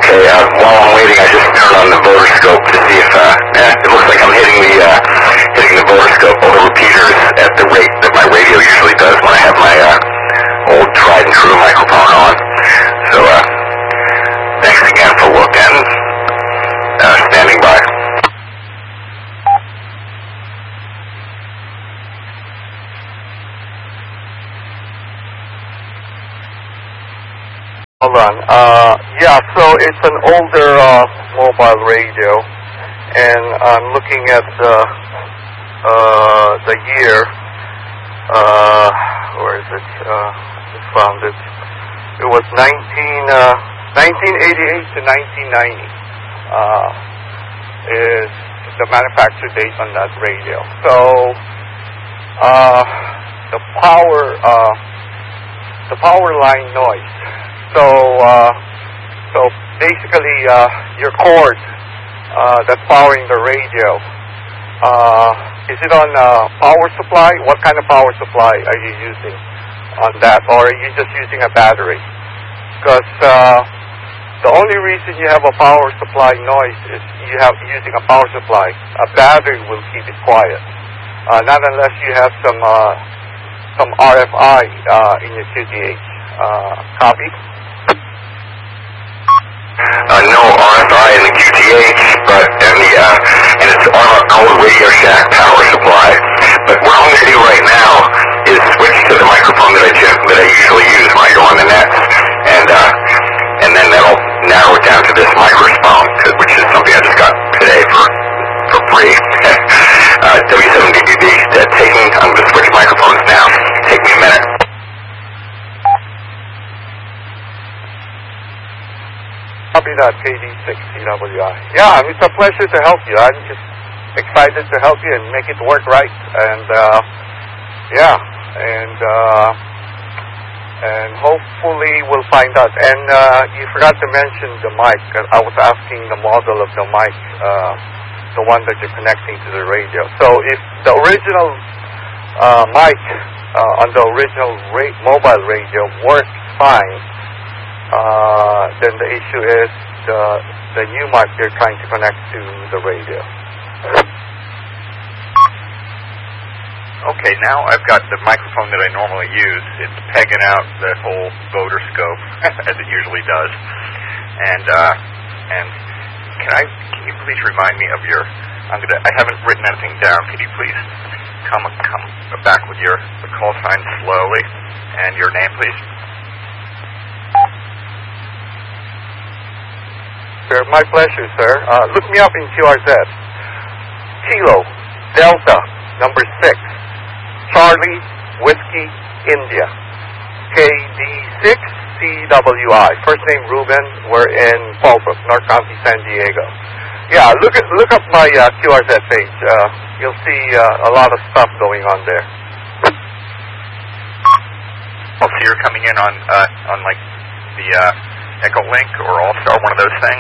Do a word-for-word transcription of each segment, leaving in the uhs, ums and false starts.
Okay, uh, while I'm waiting, I just turned on the voter scope to see if, uh, eh, it looks like I'm hitting the, uh, hitting the voter scope or the repeaters at the rate that my radio usually does when I have my, uh, old tried and true microphone on. So, uh, thanks again for looking. Uh, standing by. Hold on. Uh, yeah, so it's an older uh, mobile radio, and I'm looking at the uh, the year. Uh, where is it? Uh, I found it. It was nineteen, uh, nineteen eighty-eight to nineteen ninety. Uh, is the manufacture date on that radio. So uh, the power, uh, the power line noise. So, uh, so basically, uh, your cord uh, that's powering the radio, uh, is it on uh, power supply? What kind of power supply are you using on that, or are you just using a battery? Because uh, the only reason you have a power supply noise is you have using a power supply. A battery will keep it quiet, uh, not unless you have some uh, some R F I uh, in your Q T H. Uh, copy. Uh, no R F I in the Q T H, but and the uh, and it's on a old Radio Shack power supply. But what I'm going to do right now is switch to the microphone that I that I usually use when I go on the net, and uh, and then that'll narrow it down to this microphone, which is something I just got today for for free. uh, W seven D B B. Uh, taking, I'm going to switch microphones now. Take me a minute. Copy that, K D six C W I. Yeah, it's a pleasure to help you. I'm just excited to help you and make it work right. And, uh, yeah, and, uh, and hopefully we'll find out. And, uh, you forgot to mention the mic. I was asking the model of the mic, uh, the one that you're connecting to the radio. So if the original, uh, mic, uh, on the original ra- mobile radio works fine, Uh, then the issue is the, the new mic you're trying to connect to the radio. Okay, now I've got the microphone that I normally use. It's pegging out the whole voter scope, as it usually does. And, uh, and can I, can you please remind me of your, I'm gonna, I haven't written anything down. Can you please come, come back with your, the call sign slowly, and your name, please? Sir, my pleasure, sir. Uh, look me up in Q R Z. Kilo, Delta, number six, Charlie, Whiskey, India. K D six C W I. First name Ruben. We're in Fallbrook, North County, San Diego. Yeah, look at look up my uh, Q R Z page. Uh, you'll see uh, a lot of stuff going on there. Oh, so you're coming in on uh, on like the. Uh, Echo Link or All-Star, one of those things?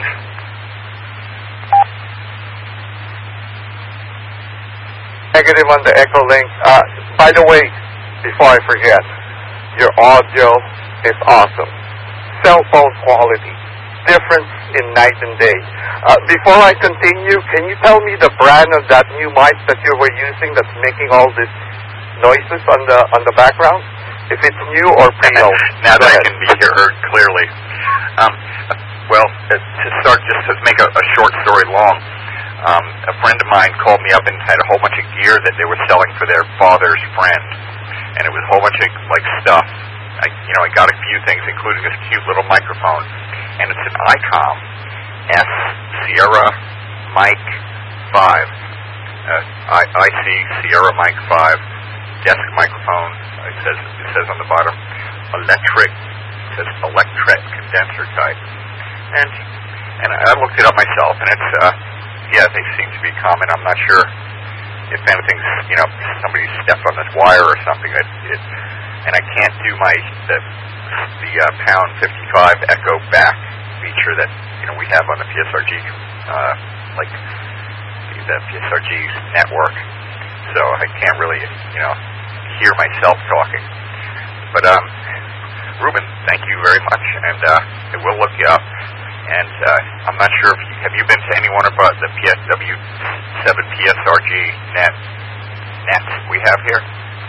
Negative on the Echo Link. Uh, by the way, before I forget, your audio is awesome. Cell phone quality. Difference in night and day. Uh, before I continue, can you tell me the brand of that new mic that you were using that's making all these noises on the on the background? If it's new or pre-owned. Now that I can be heard clearly. Um, well, to start, just to make a, a short story long, um, a friend of mine called me up and had a whole bunch of gear that they were selling for their father's friend. And it was a whole bunch of, like, stuff. I, you know, I got a few things, including this cute little microphone. And it's an ICOM S Sierra Mic five. Uh, I, IC Sierra Mic five. Desk microphone. It says it says on the bottom, electric. It says electret condenser type, and and I looked it up myself, and it's uh, yeah, they seem to be common. I'm not sure if anything's, you know, somebody stepped on this wire or something. It, it and I can't do my the the uh, pound fifty-five echo back feature that you know we have on the P S R G uh, like the, the P S R G network, so I can't really you know. hear myself talking. But, um, Ruben, thank you very much, and uh, I will look you up. And uh, I'm not sure if you, have you been to any one of uh, the P S W seven P S R G net nets we have here?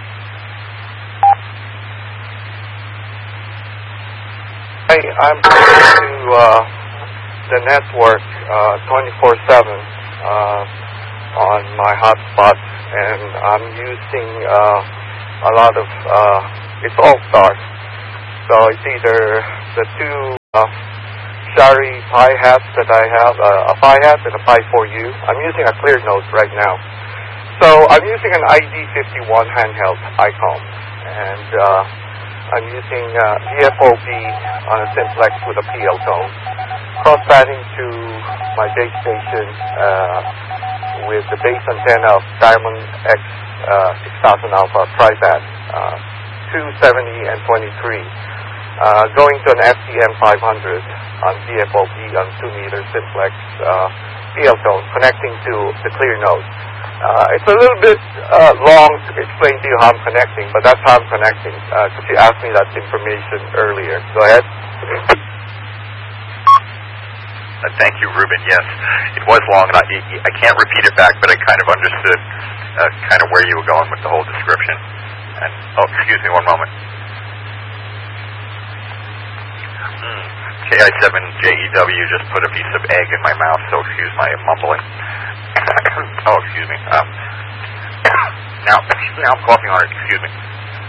I, I'm connected to uh, the network twenty-four seven uh, on my hotspot, and I'm using uh, a lot of, uh, it's All-Star. So it's either the two uh, Shari Pi hats that I have, uh, a Pi hat and a Pi four U. I'm using a clear node right now. So I'm using an I D fifty-one handheld icon, and uh, I'm using uh, V F O B on a simplex with a P L tone, cross-batting to my base station uh, with the base antenna of Diamond X uh, six thousand Alpha tri-band, uh, two seventy and twenty-three, uh, going to an F T M five hundred on V F O B on two meter simplex uh, P L tone, connecting to the clear node. Uh, it's a little bit uh, long to explain to you how I'm connecting, but that's how I'm connecting, because uh, you asked me that information earlier. Go ahead. Uh, thank you, Ruben. Yes, it was long, and I, I can't repeat it back, but I kind of understood uh, kind of where you were going with the whole description. And oh, excuse me one moment. Mm, K I seven J E W just put a piece of egg in my mouth, so excuse my mumbling. Oh, excuse me. Um, now, now I'm coughing on it. Excuse me.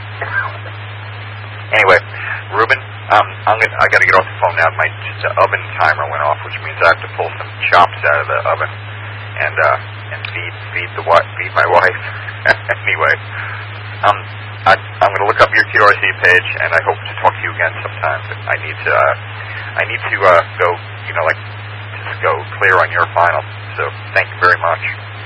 Anyway, Ruben, um, I'm gonna, I got to get off the phone now. My just, uh, oven timer went off, which means I have to pull some chops out of the oven and uh, and feed feed the feed my wife. Anyway, um, I, I'm going to look up your Q R C page, and I hope to talk to you again sometime. But I need to uh, I need to uh, go, you know, like just go clear on your final. So thank you very much.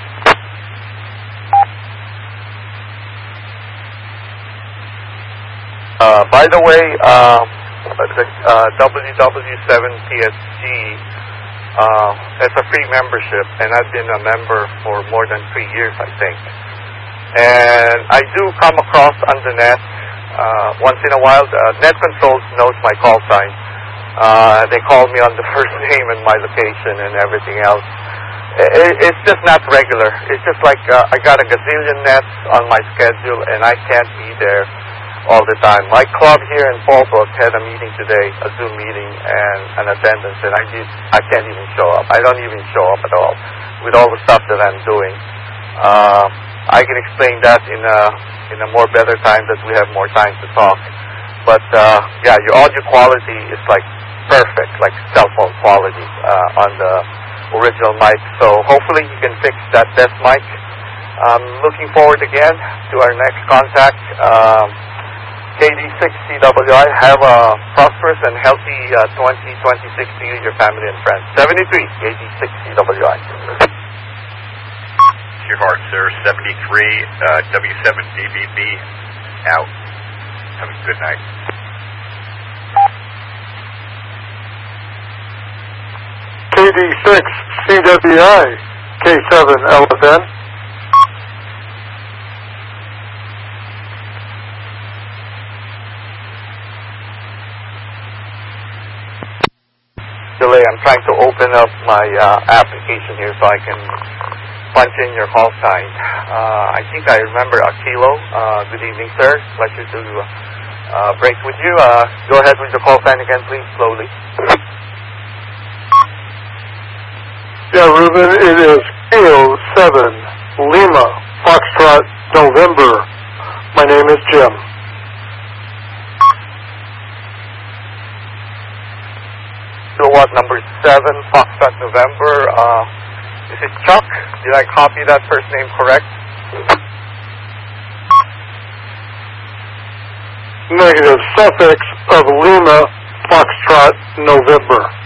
Uh, by the way, uh, the uh, W W seven P S G, uh, it's a free membership, and I've been a member for more than three years, I think. And I do come across on the net uh, once in a while. Uh, Net Controls knows my call sign. Uh, they call me on the first name and my location and everything else. It's just not regular. It's just like uh, I got a gazillion nets on my schedule, and I can't be there all the time. My club here in Fallbrook had a meeting today, a Zoom meeting, and an attendance, and I did, I can't even show up. I don't even show up at all with all the stuff that I'm doing. Uh, I can explain that in a in a more better time that we have more time to talk. But uh, yeah, your audio quality is like perfect, like cell phone quality uh, on the original mic. So hopefully you can fix that desk mic. I'm looking forward again to our next contact. Um, K D six C W I, have a prosperous and healthy uh, twenty twenty-six to you, your family and friends. seventy-three, K D six C W I. Your heart, sir. seventy-three, uh, W seven D B B, out. Have a good night. K D six C W I, K seven L F N. Delay, I'm trying to open up my uh, application here so I can punch in your call sign. Uh, I think I remember Aquilo. Uh, good evening, sir. Pleasure to uh, break with you. Uh, go ahead with the call sign again, please, slowly. Yeah, Ruben, it is Kilo seven, Lima, Foxtrot, November. My name is Jim. Kilowatt number seven, Foxtrot, November. Uh, is it Chuck? Did I copy that first name correct? Negative, suffix of Lima, Foxtrot, November.